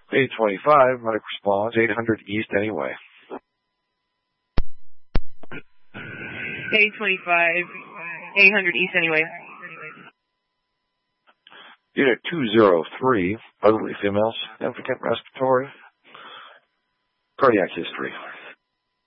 825, medical response, 800 East anyway. 825, 800 East anyway. Unit 203, elderly female, significant respiratory, cardiac history.